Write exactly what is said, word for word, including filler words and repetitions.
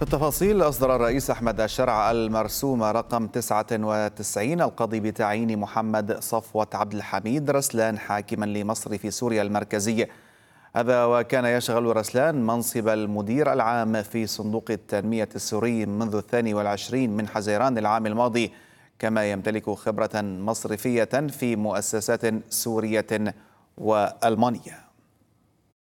بالتفاصيل، أصدر الرئيس أحمد الشرع المرسوم رقم تسعة وتسعين القاضي بتعيين محمد صفوة عبد الحميد رسلان حاكما لمصر في سوريا المركزية. هذا وكان يشغل رسلان منصب المدير العام في صندوق التنمية السوري منذ الثاني والعشرين من حزيران العام الماضي، كما يمتلك خبرة مصرفية في مؤسسات سورية وألمانية.